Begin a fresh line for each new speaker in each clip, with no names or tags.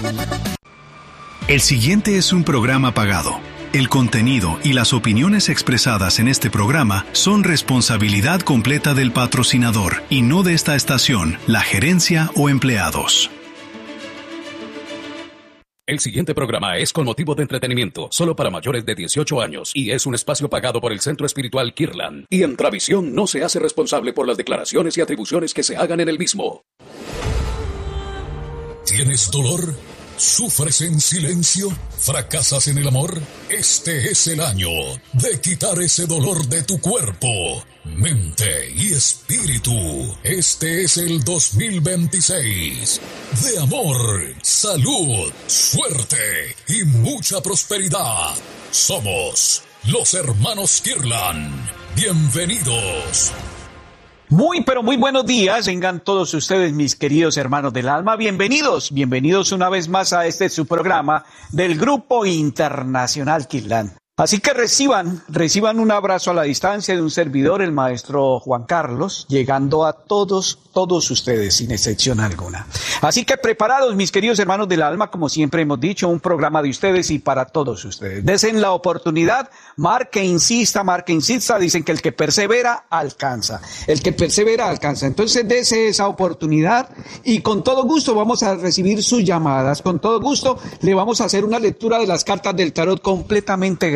El siguiente es un programa pagado. El contenido y las opiniones expresadas en este programa son responsabilidad completa del patrocinador y no de esta estación, la gerencia o empleados.
El siguiente programa es con motivo de entretenimiento, solo para mayores de 18 años, y es un espacio pagado por el Centro Espiritual Kirtland. Y Entravisión no se hace responsable por las declaraciones y atribuciones que se hagan en el mismo.
¿Tienes dolor? ¿Sufres en silencio? ¿Fracasas en el amor? Este es el año de quitar ese dolor de tu cuerpo, mente y espíritu. Este es el 2026 de amor, salud, suerte y mucha prosperidad. Somos los hermanos Kirtland. Bienvenidos.
Muy, pero muy buenos días, vengan todos ustedes, mis queridos hermanos del alma, bienvenidos una vez más a su programa del Grupo Internacional Kirtland. Así que reciban un abrazo a la distancia de un servidor, el maestro Juan Carlos, llegando a todos ustedes, sin excepción alguna. Así que preparados, mis queridos hermanos del alma, como siempre hemos dicho, un programa de ustedes y para todos ustedes. Desen la oportunidad, marque, insista, dicen que el que persevera, alcanza. El que persevera, alcanza. Entonces, dese esa oportunidad y con todo gusto vamos a recibir sus llamadas. Con todo gusto le vamos a hacer una lectura de las cartas del tarot completamente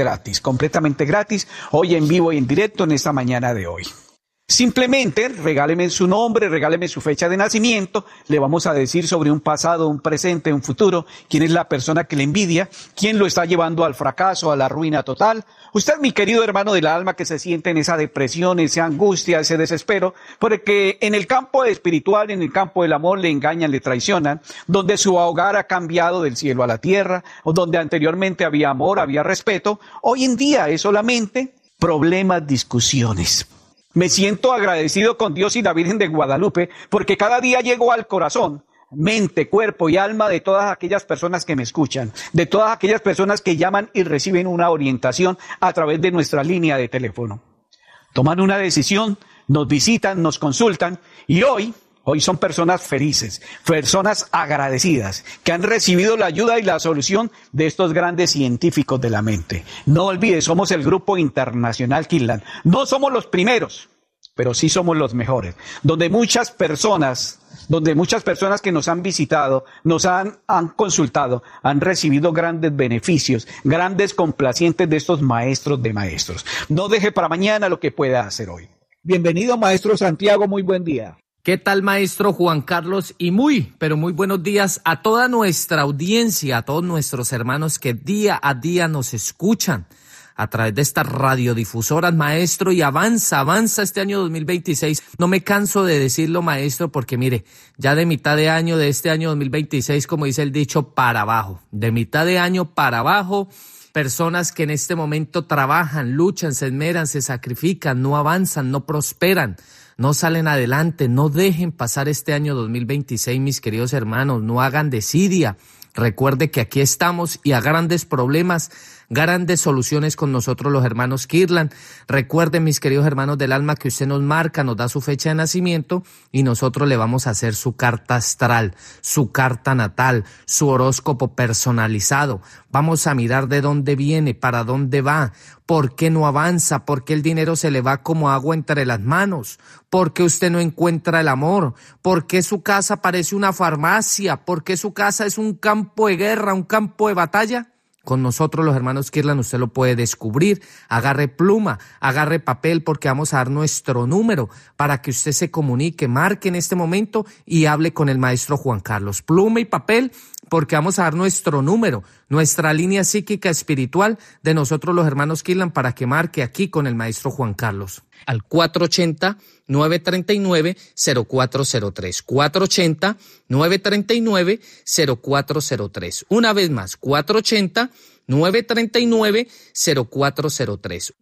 gratis, hoy en vivo y en directo en esta mañana de hoy. Simplemente regáleme su nombre, regáleme su fecha de nacimiento, le vamos a decir sobre un pasado, un presente, un futuro, quién es la persona que le envidia, quién lo está llevando al fracaso, a la ruina total. Usted, mi querido hermano del alma, que se siente en esa depresión, esa angustia, ese desespero, porque en el campo espiritual, en el campo del amor, le engañan, le traicionan, donde su hogar ha cambiado del cielo a la tierra, o donde anteriormente había amor, había respeto, hoy en día es solamente problemas, discusiones. Me siento agradecido con Dios y la Virgen de Guadalupe, porque cada día llego al corazón, mente, cuerpo y alma de todas aquellas personas que me escuchan, de todas aquellas personas que llaman y reciben una orientación a través de nuestra línea de teléfono. Toman una decisión, nos visitan, nos consultan y hoy son personas felices, personas agradecidas, que han recibido la ayuda y la solución de estos grandes científicos de la mente. No olvides, somos el Grupo Internacional Kirtland. No somos los primeros, pero sí somos los mejores. Donde muchas personas que nos han visitado, nos han consultado, han recibido grandes beneficios, grandes complacientes de estos maestros de maestros. No deje para mañana lo que pueda hacer hoy. Bienvenido, maestro Santiago, muy buen día.
¿Qué tal, maestro Juan Carlos? Y muy buenos días a toda nuestra audiencia, a todos nuestros hermanos que día a día nos escuchan a través de estas radiodifusoras, maestro, y avanza este año 2026. No me canso de decirlo, maestro, porque mire, ya de mitad de año, de este año 2026, como dice el dicho, para abajo. De mitad de año para abajo, personas que en este momento trabajan, luchan, se esmeran, se sacrifican, no avanzan, no prosperan, no salen adelante. No dejen pasar este año 2026, mis queridos hermanos, no hagan desidia. Recuerde que aquí estamos y a grandes problemas, grandes soluciones con nosotros los hermanos Kirtland. Recuerden, mis queridos hermanos del alma, que usted nos marca, nos da su fecha de nacimiento y nosotros le vamos a hacer su carta astral, su carta natal, su horóscopo personalizado. Vamos a mirar de dónde viene, para dónde va, por qué no avanza, por qué el dinero se le va como agua entre las manos, por qué usted no encuentra el amor, por qué su casa parece una farmacia, por qué su casa es un campo de guerra, un campo de batalla. Con nosotros los hermanos Kirtland usted lo puede descubrir. Agarre pluma, agarre papel, porque vamos a dar nuestro número para que usted se comunique, marque en este momento y hable con el maestro Juan Carlos. Pluma y papel, porque vamos a dar nuestro número, nuestra línea psíquica espiritual de nosotros los hermanos Kirtland, para que marque aquí con el maestro Juan Carlos al 480-939-0403, 480-939-0403. Una vez más, 480-939-0403,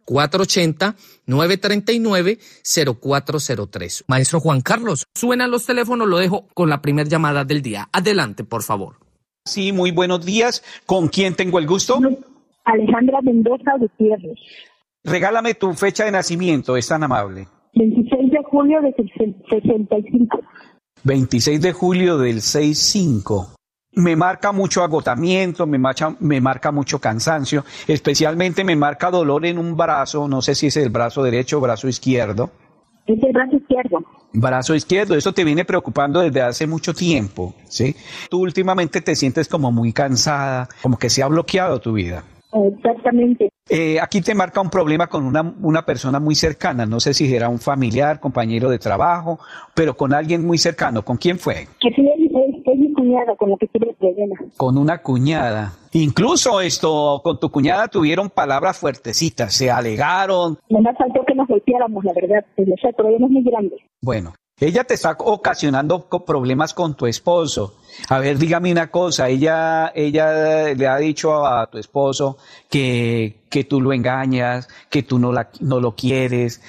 480-939-0403. Maestro Juan Carlos, suenan los teléfonos, lo dejo con la primera llamada del día. Adelante, por favor.
Sí, muy buenos días. ¿Con quién tengo el gusto?
Alejandra Mendoza Gutiérrez.
Regálame tu fecha de nacimiento, es tan amable.
26 de julio del 65.
26 de julio del 65. me marca mucho agotamiento, me marca mucho cansancio, especialmente me marca dolor en un brazo, no sé si es el brazo derecho o brazo izquierdo.
Es el brazo izquierdo.
Brazo izquierdo, eso te viene preocupando desde hace mucho tiempo, ¿sí? Tú últimamente te sientes como muy cansada, como que se ha bloqueado tu vida.
Exactamente.
Aquí te marca un problema con una persona muy cercana, no sé si era un familiar, compañero de trabajo, pero con alguien muy cercano. ¿Con quién fue?
Que sí, es mi cuñada con la que tuve el problema.
Con una cuñada. Incluso con tu cuñada tuvieron palabras fuertecitas, se alegaron.
No me faltó que nos golpeáramos, la verdad, pero el problema es muy grande.
Bueno, ella te está ocasionando problemas con tu esposo. A ver, dígame una cosa, ella le ha dicho a tu esposo que tú lo engañas, que tú no lo quieres,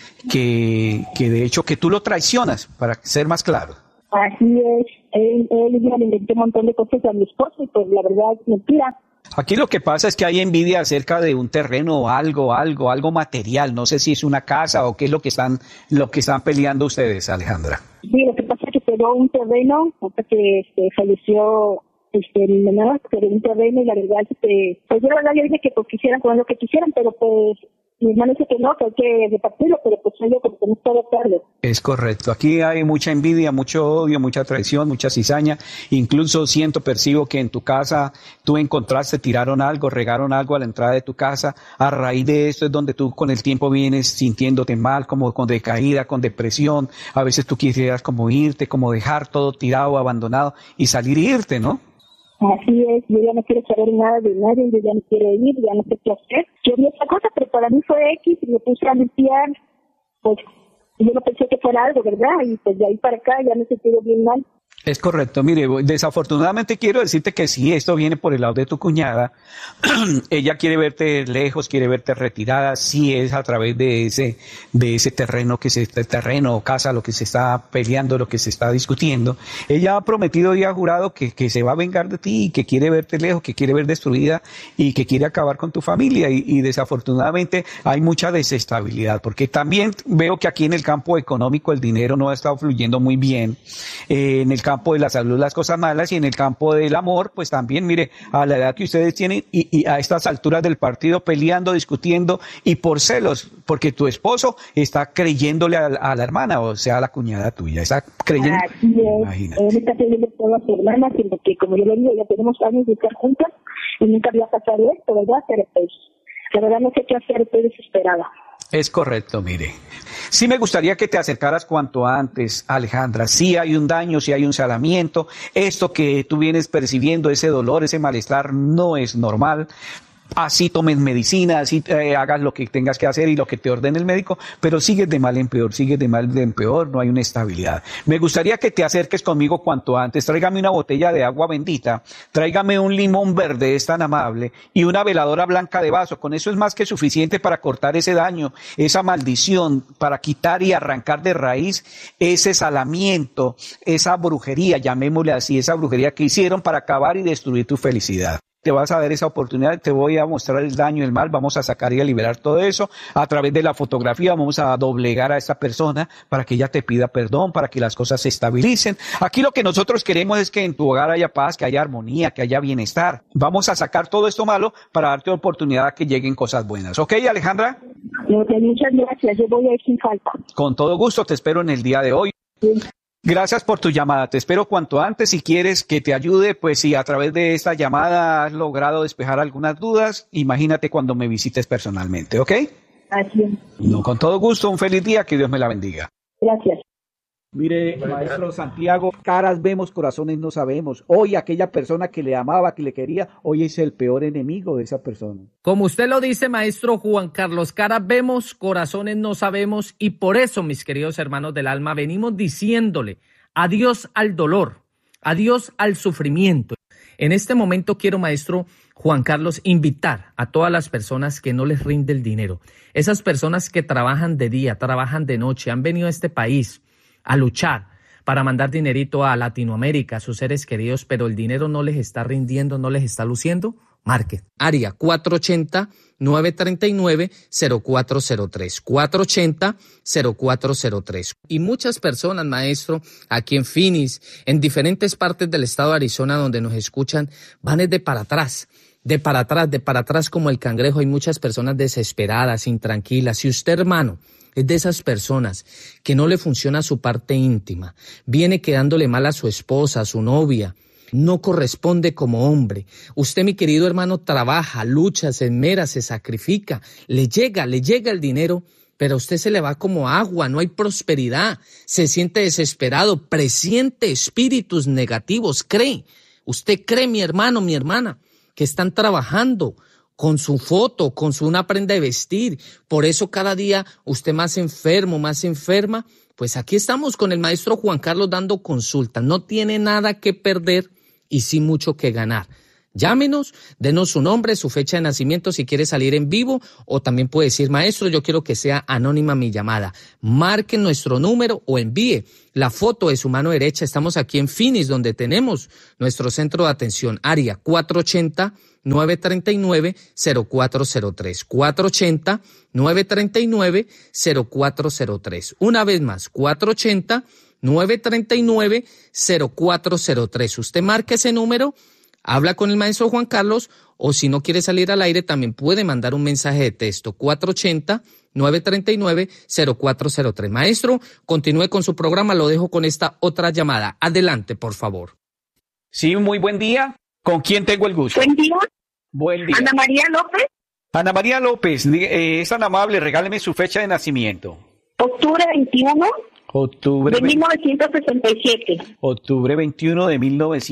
que de hecho que tú lo traicionas, para ser más claro.
Así es, él ya le inventé un montón de cosas a mi esposo y pues la verdad es mentira.
Aquí lo que pasa es que hay envidia acerca de un terreno o algo material. No sé si es una casa o qué es lo que están peleando ustedes, Alejandra.
Sí, lo que pasa es que quedó un terreno, hasta que falleció mi menor, quedó un terreno y la verdad, pues yo la verdad yo dije que pues quisieran con lo que quisieran, pero pues mi hermano dice que hay que repartirlo, pero pues yo como que no estoy de acuerdo. Es correcto. Aquí hay mucha envidia, mucho odio, mucha traición, mucha cizaña. Incluso percibo que en tu casa tú tiraron algo, regaron algo a la entrada de tu casa. A raíz de esto es donde tú con el tiempo vienes sintiéndote mal, como con decaída, con depresión. A veces tú quisieras como irte, como dejar todo tirado, abandonado y salir e irte, ¿no? Así es, yo ya no quiero saber nada de nadie, yo ya no quiero ir, ya no sé qué hacer. Yo vi esa cosa, pero para mí fue X y me puse a limpiar, pues yo no pensé que fuera algo, ¿verdad? Y pues de ahí para acá ya me he sentido bien mal.
Es correcto. Mire, desafortunadamente quiero decirte que sí, esto viene por el lado de tu cuñada. Ella quiere verte lejos, quiere verte retirada. Sí es a través de ese terreno terreno o casa, lo que se está peleando, lo que se está discutiendo. Ella ha prometido y ha jurado que se va a vengar de ti y que quiere verte lejos, que quiere ver destruida y que quiere acabar con tu familia. Y desafortunadamente hay mucha desestabilidad, porque también veo que aquí en el campo económico el dinero no ha estado fluyendo muy bien. En el campo de la salud las cosas malas y en el campo del amor, pues también, mire, a la edad que ustedes tienen y a estas alturas del partido peleando, discutiendo y por celos, porque tu esposo está creyéndole a la hermana, o sea, a la cuñada tuya, está creyendo.
Así es. Imagínate. Él está creyendo todo a su hermana, sino que como yo le digo, ya tenemos años de estar juntas y nunca había pasado esto, ¿verdad? Pero pues, la verdad no sé qué hacer, estoy desesperada. Es correcto, mire. Sí me gustaría que te acercaras cuanto antes, Alejandra. Sí hay un daño, sí hay un salamiento. Esto que tú vienes percibiendo, ese dolor, ese malestar, no es normal. Así tomes medicina, así hagas lo que tengas que hacer y lo que te ordene el médico, pero sigues de mal en peor, no hay una estabilidad. Me gustaría que te acerques conmigo cuanto antes, tráigame una botella de agua bendita, tráigame un limón verde, es tan amable, y una veladora blanca de vaso. Con eso es más que suficiente para cortar ese daño, esa maldición, para quitar y arrancar de raíz ese salamiento, esa brujería, llamémosle así, esa brujería que hicieron para acabar y destruir tu felicidad. Te vas a dar esa oportunidad, te voy a mostrar el daño, el mal, vamos a sacar y a liberar todo eso. A través de la fotografía vamos a doblegar a esta persona para que ella te pida perdón, para que las cosas se estabilicen. Aquí lo que nosotros queremos es que en tu hogar haya paz, que haya armonía, que haya bienestar. Vamos a sacar todo esto malo para darte oportunidad a que lleguen cosas buenas. ¿Ok, Alejandra? Muchas gracias, yo voy a ir sin falta. Con todo gusto, te espero en el día de hoy. Sí. Gracias por tu llamada. Te espero cuanto antes. Si quieres que te ayude, pues si a través de esta llamada has logrado despejar algunas dudas, imagínate cuando me visites personalmente, ¿ok? Así es. No, con todo gusto. Un feliz día. Que Dios me la bendiga. Gracias. Mire, maestro Santiago, caras vemos, corazones no sabemos. Hoy aquella persona que le amaba, que le quería, hoy es el peor enemigo de esa persona.
Como usted lo dice, maestro Juan Carlos, caras vemos, corazones no sabemos, y por eso, mis queridos hermanos del alma, venimos diciéndole adiós al dolor, adiós al sufrimiento. En este momento quiero, maestro Juan Carlos, invitar a todas las personas que no les rinde el dinero, esas personas que trabajan de día, trabajan de noche, han venido a este país a luchar para mandar dinerito a Latinoamérica, a sus seres queridos, pero el dinero no les está rindiendo, no les está luciendo. Marque, área 480-939-0403, 480-0403. Y muchas personas, maestro, aquí en Phoenix, en diferentes partes del estado de Arizona donde nos escuchan, van de para atrás como el cangrejo. Hay muchas personas desesperadas, intranquilas. Si usted, hermano, es de esas personas que no le funciona su parte íntima, viene quedándole mal a su esposa, a su novia, no corresponde como hombre. Usted, mi querido hermano, trabaja, lucha, se esmera, se sacrifica, le llega el dinero, pero a usted se le va como agua, no hay prosperidad, se siente desesperado, presiente espíritus negativos, usted cree, mi hermano, mi hermana, que están trabajando con su foto, con una prenda de vestir, por eso cada día usted más enfermo, más enferma. Pues aquí estamos con el maestro Juan Carlos dando consulta, no tiene nada que perder y sí mucho que ganar. Llámenos, denos su nombre, su fecha de nacimiento si quiere salir en vivo, o también puede decir, maestro, yo quiero que sea anónima mi llamada. Marque nuestro número o envíe la foto de su mano derecha. Estamos aquí en Phoenix, donde tenemos nuestro centro de atención, área 480-939-0403, 480-939-0403. Una vez más, 480-939-0403. Usted marca ese número, habla con el maestro Juan Carlos, o si no quiere salir al aire, también puede mandar un mensaje de texto, 480-939-0403. Maestro, continúe con su programa, lo dejo con esta otra llamada. Adelante, por favor.
Sí, muy buen día. ¿Con quién tengo el gusto?
Buen día.
Buen día.
Ana María López.
Ana María López, es tan amable, regáleme su fecha de nacimiento.
Octubre 21. De 1967.
Octubre 21 de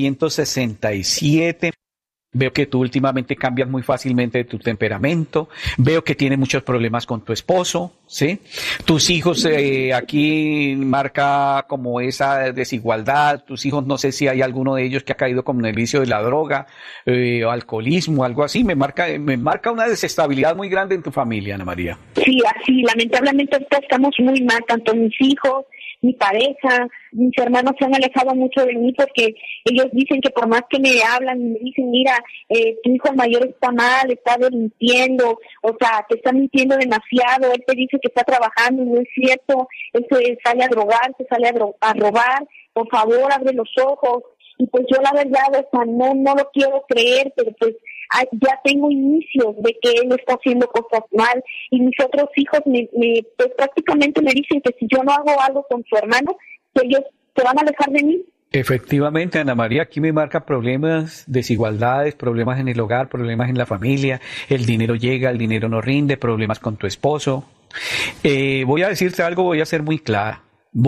1967. Veo que tú últimamente cambias muy fácilmente de tu temperamento. Veo que tienes muchos problemas con tu esposo, ¿sí? Tus hijos, aquí marca como esa desigualdad. Tus hijos, no sé si hay alguno de ellos que ha caído como en el vicio de la droga, o alcoholismo, algo así. Me marca una desestabilidad muy grande en tu familia, Ana María.
Sí, así, lamentablemente ahorita estamos muy mal, tanto mis hijos, mi pareja, mis hermanos se han alejado mucho de mí porque ellos dicen que por más que me hablan, me dicen, mira, tu hijo mayor está mal, está mintiendo, o sea, te está mintiendo demasiado, él te dice que está trabajando y no es cierto, él se sale a drogar, se sale a robar, por favor, abre los ojos. Y pues yo la verdad, o sea, no lo quiero creer, pero pues ya tengo indicios de que él está haciendo cosas mal, y mis otros hijos pues prácticamente me dicen que si yo no hago algo con su hermano, que ellos se van a alejar de mí.
Efectivamente, Ana María, aquí me marca problemas, desigualdades, problemas en el hogar, problemas en la familia, el dinero llega, el dinero no rinde, problemas con tu esposo. Voy a decirte algo, voy a ser muy claro,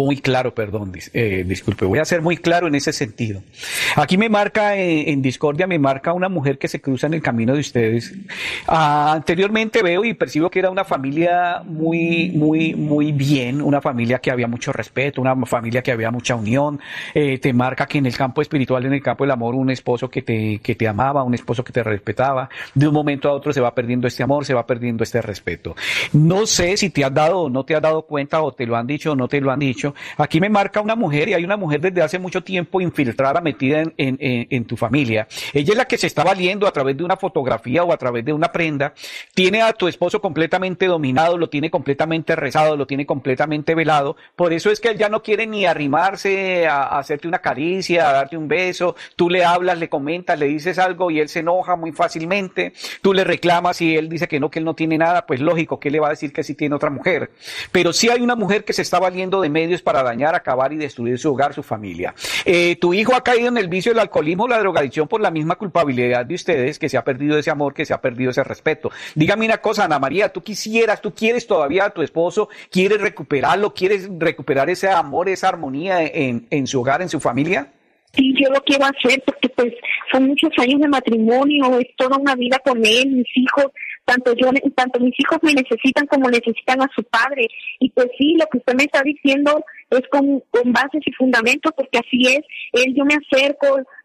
disculpe, voy a ser muy claro en ese sentido. Aquí me marca, en discordia, me marca una mujer que se cruza en el camino de ustedes. Anteriormente veo y percibo que era una familia muy bien, una familia que había mucho respeto, una familia que había mucha unión. Te marca que en el campo espiritual, en el campo del amor, un esposo que te amaba, un esposo que te respetaba. De un momento a otro se va perdiendo este amor, se va perdiendo este respeto. No sé si te has dado o no te has dado cuenta, o te lo han dicho o no te lo han dicho. Aquí me marca una mujer, y hay una mujer desde hace mucho tiempo infiltrada, metida en tu familia. Ella es la que se está valiendo a través de una fotografía o a través de una prenda. Tiene a tu esposo completamente dominado, lo tiene completamente rezado, lo tiene completamente velado. Por eso es que él ya no quiere ni arrimarse a hacerte una caricia, a darte un beso. Tú le hablas, le comentas, le dices algo y él se enoja muy fácilmente. Tú le reclamas y él dice que no tiene nada. Pues lógico, ¿qué le va a decir que sí tiene otra mujer? Pero sí hay una mujer que se está valiendo de medios para dañar, acabar y destruir su hogar, su familia. Tu hijo ha caído en el vicio del alcoholismo, la drogadicción, por la misma culpabilidad de ustedes, que se ha perdido ese amor, que se ha perdido ese respeto. Dígame una cosa, Ana María, tú quieres todavía a tu esposo, quieres recuperarlo, quieres recuperar ese amor, esa armonía en su hogar, en su familia.
Sí, yo lo quiero hacer porque pues son muchos años de matrimonio, es toda una vida con él, mis hijos, tanto mis hijos me necesitan como necesitan a su padre. Y pues sí, lo que usted me está diciendo es con bases y fundamentos, porque así es. Yo me acerco,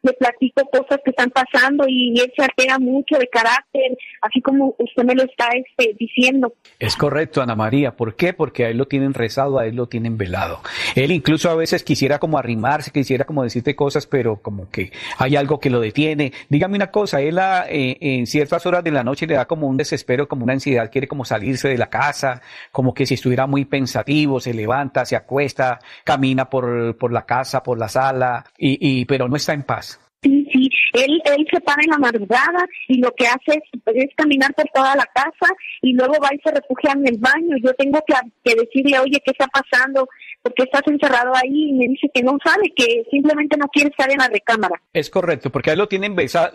le platico cosas que están pasando y él se altera mucho de carácter, así como usted me lo está diciendo.
Es correcto, Ana María. ¿Por qué? Porque a él lo tienen rezado, a él lo tienen velado. Él incluso a veces quisiera como arrimarse, quisiera como decirte cosas, pero como que hay algo que lo detiene. Dígame una cosa, él en ciertas horas de la noche le da como un desespero, como una ansiedad, quiere como salirse de la casa, como que si estuviera muy pensativo, se levanta, se acuesta, camina por la casa, por la sala, pero no está en paz.
Sí, él se para en la madrugada y lo que hace es caminar por toda la casa y luego va y se refugia en el baño. Yo tengo que decirle, oye, ¿qué está pasando? ¿Por qué estás encerrado ahí? Y me dice que no sabe, que simplemente no quiere estar en la recámara.
Es correcto, porque ahí lo tienen rezado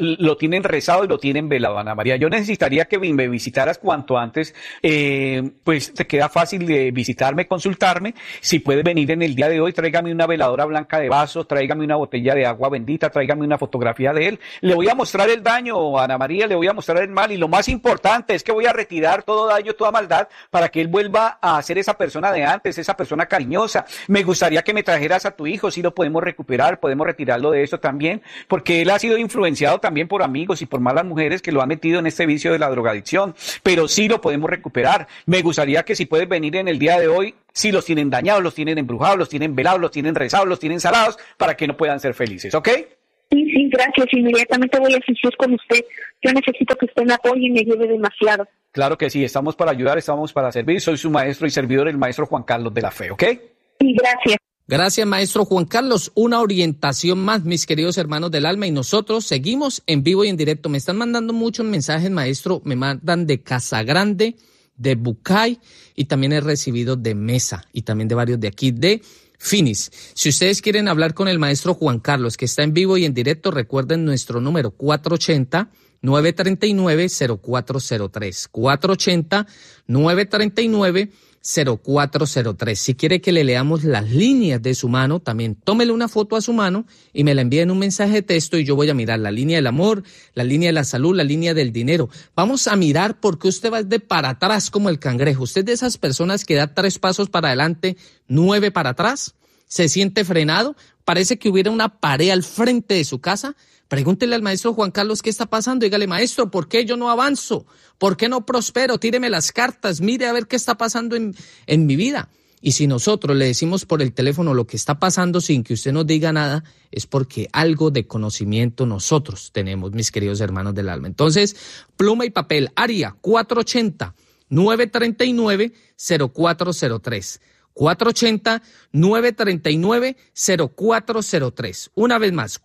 y lo tienen velado, Ana María. Yo necesitaría que me visitaras cuanto antes, pues te queda fácil de visitarme, consultarme. Si puedes venir en el día de hoy, tráigame una veladora blanca de vaso, tráigame una botella de agua bendita, tráigame una fotografía de él. Le voy a mostrar el daño, Ana María, le voy a mostrar el mal, y lo más importante es que voy a retirar todo daño, toda maldad, para que él vuelva a ser esa persona de antes, esa persona cariñosa. Me gustaría que me trajeras a tu hijo, si lo podemos recuperar, podemos retirarlo de eso también, porque él ha sido influenciado también por amigos y por malas mujeres que lo han metido en este vicio de la drogadicción, pero sí lo podemos recuperar. Me gustaría que si puedes venir en el día de hoy, si los tienen dañados, los tienen embrujados, los tienen velados, los tienen rezados, los tienen salados, para que no puedan ser felices, ¿ok?
Sí, gracias. Inmediatamente voy a asistir con usted. Yo necesito que usted me apoye y me ayude demasiado.
Claro que sí, estamos para ayudar, estamos para servir. Soy su maestro y servidor, el maestro Juan Carlos de la Fe, ¿ok?
Sí, gracias.
Gracias, maestro Juan Carlos. Una orientación más, mis queridos hermanos del alma, y nosotros seguimos en vivo y en directo. Me están mandando muchos mensajes, maestro. Me mandan de Casagrande, de Bucay, y también he recibido de Mesa, y también de varios de aquí, de Finis. Si ustedes quieren hablar con el maestro Juan Carlos, que está en vivo y en directo, recuerden nuestro número 480-939-0403. 480-939-0403. Si quiere que le leamos las líneas de su mano, también tómele una foto a su mano y me la envíe en un mensaje de texto, y yo voy a mirar la línea del amor, la línea de la salud, la línea del dinero. Vamos a mirar por qué usted va de para atrás como el cangrejo. Usted de esas personas que da 3 pasos para adelante, 9 para atrás, se siente frenado, parece que hubiera una pared al frente de su casa. Pregúntele al maestro Juan Carlos qué está pasando. Dígale, maestro, ¿por qué yo no avanzo? ¿Por qué no prospero? Tíreme las cartas, mire a ver qué está pasando en mi vida. Y si nosotros le decimos por el teléfono lo que está pasando sin que usted nos diga nada, es porque algo de conocimiento nosotros tenemos, mis queridos hermanos del alma. Entonces, pluma y papel, área 480-939-0403. 480-939-0403. Una vez más,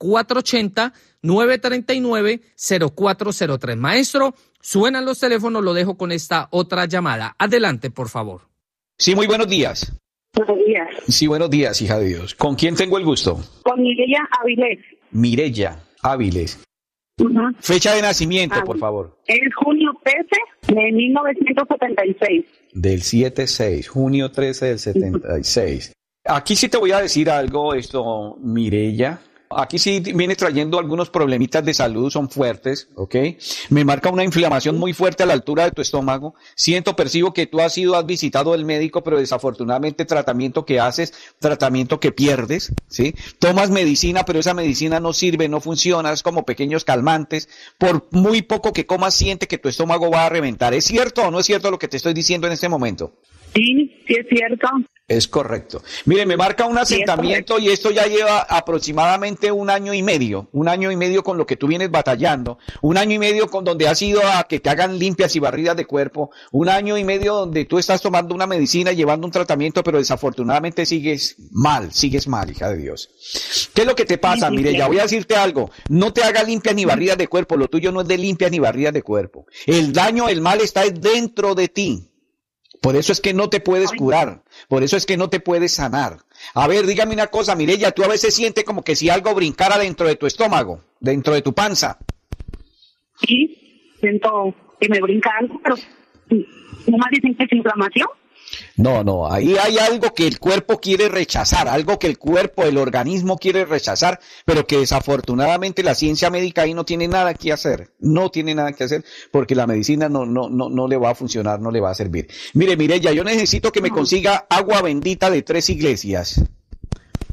480-939-0403. Maestro, suenan los teléfonos, lo dejo con esta otra llamada. Adelante, por favor.
Sí, muy buenos días.
Buenos días.
Sí, buenos días, hija de Dios. ¿Con quién tengo el gusto?
Con Mireya Áviles.
Mireya Áviles.
Uh-huh.
Fecha de nacimiento, por favor.
Es junio 13 de 1976.
Del 76, junio 13 del 76. Aquí sí te voy a decir algo, Mireya. Aquí sí viene trayendo algunos problemitas de salud, son fuertes, ¿ok? Me marca una inflamación muy fuerte a la altura de tu estómago. Percibo que tú has visitado al médico, pero desafortunadamente tratamiento que haces, tratamiento que pierdes, ¿sí? Tomas medicina, pero esa medicina no sirve, no funciona, es como pequeños calmantes. Por muy poco que comas, siente que tu estómago va a reventar. ¿Es cierto o no es cierto lo que te estoy diciendo en este momento?
Sí, sí es cierto.
Es correcto. Mire, me marca un asentamiento y esto ya lleva aproximadamente 1 año y medio. 1 año y medio con lo que tú vienes batallando. 1 año y medio con donde has ido a que te hagan limpias y barridas de cuerpo. 1 año y medio donde tú estás tomando una medicina, llevando un tratamiento, pero desafortunadamente sigues mal, hija de Dios. ¿Qué es lo que te pasa? Mire, ya voy a decirte algo. No te haga limpias ni barridas de cuerpo. Lo tuyo no es de limpias ni barridas de cuerpo. El daño, el mal está dentro de ti. Por eso es que no te puedes curar, por eso es que no te puedes sanar. A ver, dígame una cosa, Mireya, tú a veces sientes como que si algo brincara dentro de tu estómago, dentro de tu panza.
Sí, siento que me brinca algo, pero ¿no más dicen que es inflamación?
No, ahí hay algo que el cuerpo quiere rechazar, algo que el organismo quiere rechazar, pero que desafortunadamente la ciencia médica ahí no tiene nada que hacer, porque la medicina no le va a funcionar, no le va a servir. Mire, Mireya, yo necesito que me consiga agua bendita de 3 iglesias.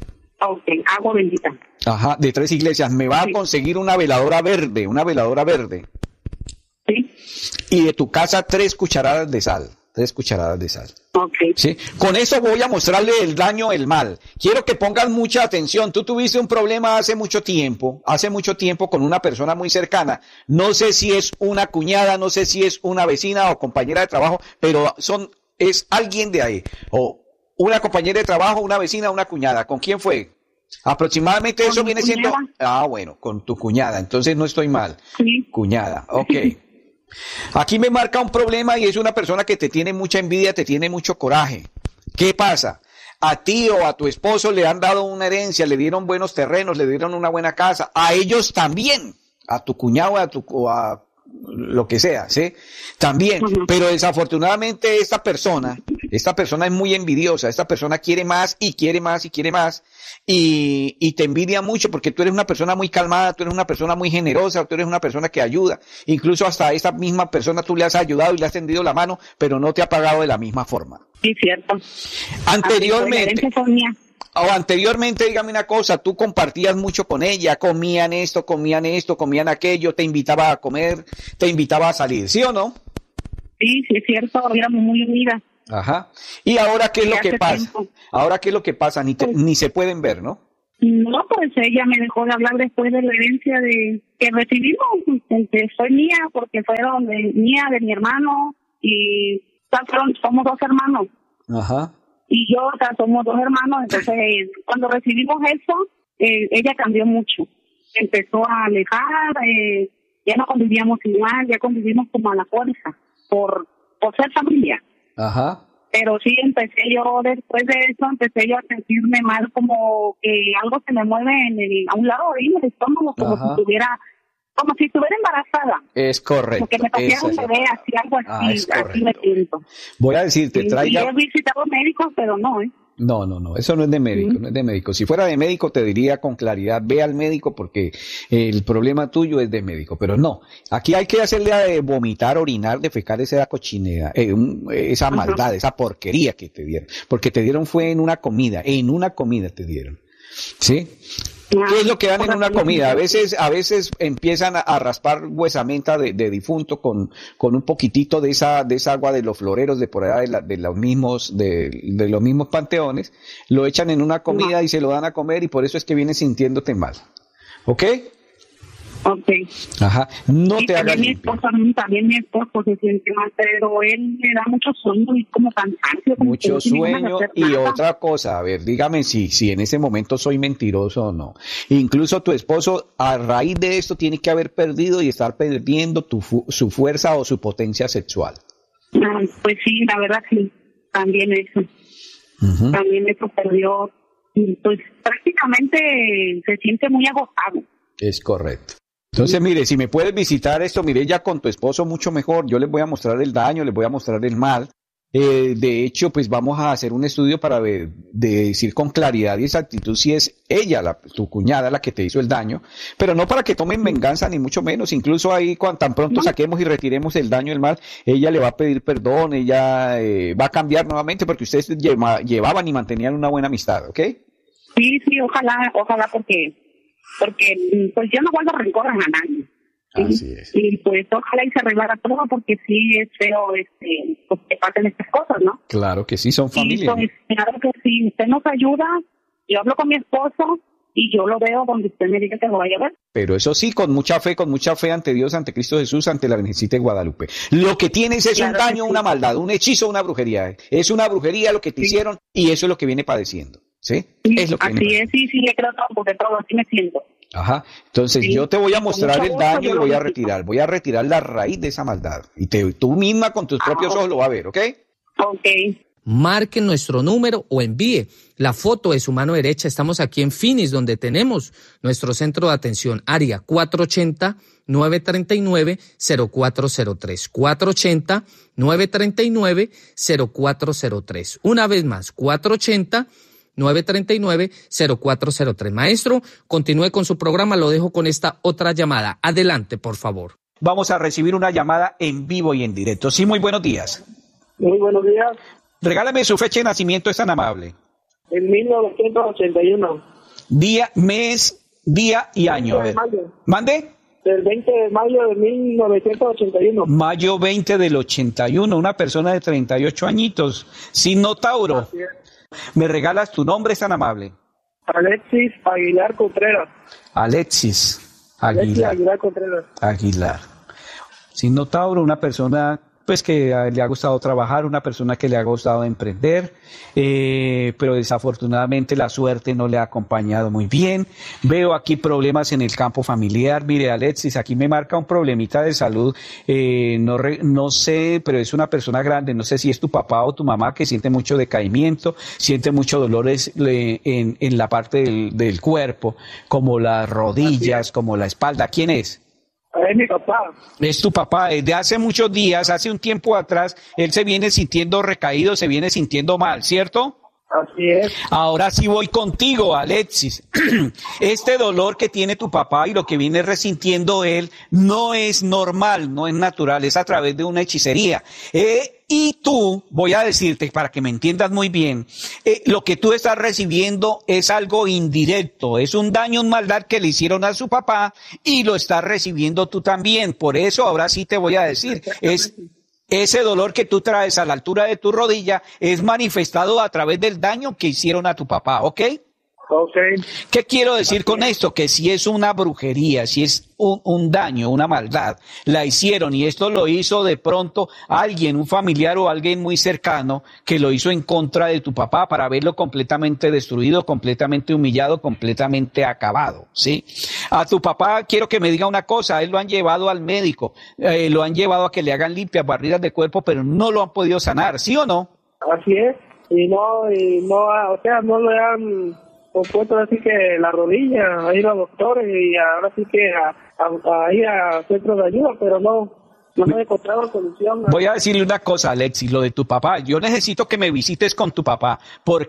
Ok, agua bendita.
Ajá, de 3 iglesias. Me va a conseguir una veladora verde.
Sí.
Y de tu casa 3 cucharadas de sal. 3 cucharadas de sal.
Ok.
¿Sí? Con eso voy a mostrarle el daño, el mal. Quiero que pongan mucha atención. Tú tuviste un problema hace mucho tiempo con una persona muy cercana. No sé si es una cuñada, no sé si es una vecina o compañera de trabajo, pero es alguien de ahí. O una compañera de trabajo, una vecina, una cuñada. ¿Con quién fue? Aproximadamente eso viene siendo... bueno, con tu cuñada. Entonces no estoy mal.
Sí.
Cuñada, ok. Aquí me marca un problema y es una persona que te tiene mucha envidia, te tiene mucho coraje. ¿Qué pasa? A ti o a tu esposo le han dado una herencia, le dieron buenos terrenos, le dieron una buena casa. A ellos también, a tu cuñado o a lo que sea, ¿sí? También. Uh-huh. Pero desafortunadamente esta persona es muy envidiosa. Esta persona quiere más y quiere más y quiere más. Y te envidia mucho porque tú eres una persona muy calmada, tú eres una persona muy generosa, tú eres una persona que ayuda. Incluso hasta a esta misma persona tú le has ayudado y le has tendido la mano, pero no te ha pagado de la misma forma.
Sí, cierto.
Anteriormente, dígame una cosa, tú compartías mucho con ella, comían esto, comían aquello, te invitaba a comer, te invitaba a salir, ¿sí o no?
Sí, es cierto, éramos muy unidas.
Ajá. ¿Y ahora qué es lo que pasa? Ahora qué es lo que pasa, ni se pueden ver, ¿no?
No, pues ella me dejó de hablar después de la herencia que recibimos, que fue mía, porque fueron mía, de mi hermano, y somos 2 hermanos.
Ajá.
Y yo, somos 2 hermanos, entonces cuando recibimos eso, ella cambió mucho. Empezó a alejar, ya no convivíamos igual, ya convivimos como a la fuerza, por ser familia.
Ajá.
Pero sí, después de eso, empecé yo a sentirme mal, como que algo se me mueve a un lado ahí, en el estómago, como si estuviera embarazada.
Es correcto.
Como que me parecía un bebé, así, algo así, así me siento.
Voy a decirte, traiga...
Y he visitado médicos, pero no,
No, eso no es de médico, no es de médico. Si fuera de médico te diría con claridad, ve al médico porque el problema tuyo es de médico, pero no. Aquí hay que hacerle a vomitar, orinar, defecar esa cochinera, esa maldad, esa porquería que te dieron. Porque te dieron fue en una comida te dieron. ¿Sí? ¿Qué es lo que dan en una comida? A veces empiezan a raspar huesamenta de difunto con un poquitito de esa agua de los floreros de por allá de los mismos panteones, lo echan en una comida y se lo dan a comer y por eso es que vienes sintiéndote mal. ¿Ok?
Ok.
Ajá. No te hagas limpio.
También mi esposo se siente mal, pero él le da mucho sueño y como cansancio.
Mucho sueño y otra cosa, a ver, dígame si en ese momento soy mentiroso o no. Incluso tu esposo, a raíz de esto, tiene que haber perdido y estar perdiendo su fuerza o su potencia sexual.
Pues sí, la verdad sí, también eso. Uh-huh. También eso perdió. Pues prácticamente se siente muy agotado.
Es correcto. Entonces, mire, si me puedes visitar esto, mire, ya con tu esposo mucho mejor. Yo les voy a mostrar el daño, les voy a mostrar el mal. De hecho, pues vamos a hacer un estudio para decir con claridad y exactitud si es ella, tu cuñada, la que te hizo el daño, pero no para que tomen venganza ni mucho menos. Incluso ahí, cuando tan pronto saquemos y retiremos el daño, el mal, ella le va a pedir perdón, ella va a cambiar nuevamente porque ustedes llevaban y mantenían una buena amistad, ¿ok?
Sí, ojalá, porque pues yo no guardo rencor a nadie.
Así es.
Y pues ojalá y se arreglara todo porque sí es feo pues, que pasen estas cosas, ¿no?
Claro que sí, son familia.
Pues, claro que sí, usted nos ayuda, yo hablo con mi esposo y yo lo veo donde usted me diga que lo vaya a ver.
Pero eso sí, con mucha fe ante Dios, ante Cristo Jesús, ante la Virgencita de Guadalupe. Lo que tienes es un daño, una maldad, un hechizo, una brujería. Es una brujería lo que te hicieron y eso es lo que viene padeciendo. ¿Sí? Es lo que
así es, sí, le creo todo, porque todo así me siento.
Ajá, entonces yo te voy a mostrar el daño y voy a retirar la raíz de esa maldad. Y tú misma con tus propios ojos lo vas a ver, ¿ok?
Ok.
Marque nuestro número o envíe la foto de su mano derecha. Estamos aquí en Phoenix, donde tenemos nuestro centro de atención, área 480-939-0403. 480-939-0403. Una vez más, 480-939-0403. Maestro, continúe con su programa, lo dejo con esta otra llamada. Adelante, por favor.
Vamos a recibir una llamada en vivo y en directo. Sí, muy buenos días.
Muy buenos días.
Regálame su fecha de nacimiento, es tan amable.
En 1981.
Día, mes, día y año. A ver. ¿Mande?
Del 20 de mayo de 1981.
Mayo 20 del 81, una persona de 38 añitos, signo Tauro. ¿Me regalas tu nombre, es tan amable?
Alexis Aguilar Contreras.
Alexis Aguilar
Contreras.
Aguilar. Signo Tauro, una persona pues que le ha gustado trabajar, una persona que le ha gustado emprender, pero desafortunadamente la suerte no le ha acompañado muy bien. Veo aquí problemas en el campo familiar. Mire, Alexis, aquí me marca un problemita de salud, no sé, pero es una persona grande, no sé si es tu papá o tu mamá que siente mucho decaimiento, siente muchos dolores en la parte del cuerpo, como las rodillas, como la espalda. ¿Quién es?
Es mi papá.
Es tu papá. Desde hace muchos días, hace un tiempo atrás, él se viene sintiendo recaído, se viene sintiendo mal, ¿cierto?
Así es.
Ahora sí voy contigo, Alexis. Este dolor que tiene tu papá y lo que viene resintiendo él no es normal, no es natural, es a través de una hechicería. Y tú, voy a decirte, para que me entiendas muy bien, lo que tú estás recibiendo es algo indirecto, es un daño, una maldad que le hicieron a su papá y lo estás recibiendo tú también. Por eso ahora sí te voy a decir, es ese dolor que tú traes a la altura de tu rodilla es manifestado a través del daño que hicieron a tu papá, ¿ok?
Okay.
¿Qué quiero decir con esto? Que si es una brujería, si es un daño, una maldad, la hicieron y esto lo hizo de pronto alguien, un familiar o alguien muy cercano que lo hizo en contra de tu papá para verlo completamente destruido, completamente humillado, completamente acabado, ¿sí? A tu papá quiero que me diga una cosa, a él lo han llevado al médico, lo han llevado a que le hagan limpias, barridas de cuerpo, pero no lo han podido sanar, ¿sí o no?
Así es, y no, o sea, no le han compuesto así que la rodilla, a ir a doctores y ahora sí que a ir a centros de ayuda, pero no he encontrado solución.
Voy a decirle una cosa, Alexis, lo de tu papá. Yo necesito que me visites con tu papá,